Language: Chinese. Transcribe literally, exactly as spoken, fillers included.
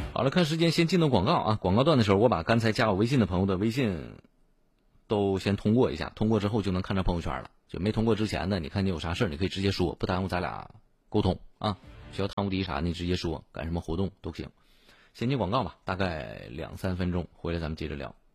好了，看时间，先进到广告啊。广告段的时候，我把刚才加我微信的朋友的微信都先通过一下，通过之后就能看着朋友圈了。就没通过之前呢，你看你有啥事儿，你可以直接说，不耽误咱俩沟通啊。需要汤姆迪啥，你直接说，赶什么活动都行。先进广告吧，大概两三分钟，回来咱们接着聊。